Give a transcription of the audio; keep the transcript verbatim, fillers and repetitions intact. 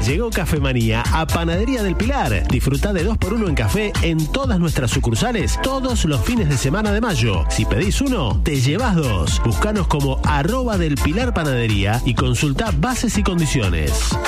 Llegó Cafemanía a Panadería del Pilar. Disfrutá de dos por uno en café en todas nuestras sucursales todos los fines de semana de mayo. Si pedís uno, te llevas dos. Buscanos como arroba del Pilar Panadería y consultá bases y condiciones.